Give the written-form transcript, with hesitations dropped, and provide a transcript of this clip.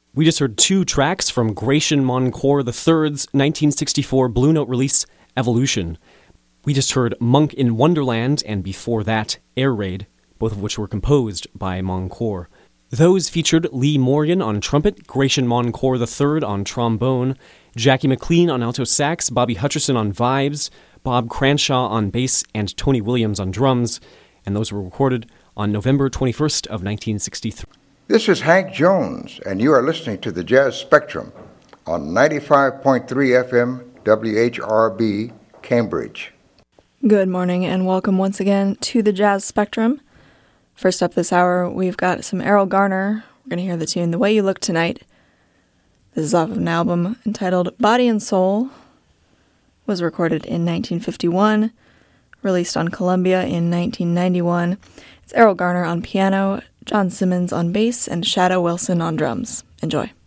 We just heard two tracks from Gratian Moncoeur III's 1964 Blue Note release, Evolution. We just heard Monk in Wonderland, and before that, Air Raid, both of which were composed by Moncoeur. Those featured Lee Morgan on trumpet, Gratian Moncoeur III on trombone, Jackie McLean on alto sax, Bobby Hutcherson on vibes, Bob Cranshaw on bass, and Tony Williams on drums, and those were recorded on November 21st of 1963. This is Hank Jones, and you are listening to the Jazz Spectrum on 95.3 FM WHRB, Cambridge. Good morning, and welcome once again to the Jazz Spectrum. First up this hour, we've got some Erroll Garner. We're going to hear the tune The Way You Look Tonight. This is off of an album entitled Body and Soul. It was recorded in 1951, released on Columbia in 1991. It's Erroll Garner on piano, John Simmons on bass, and Shadow Wilson on drums. Enjoy.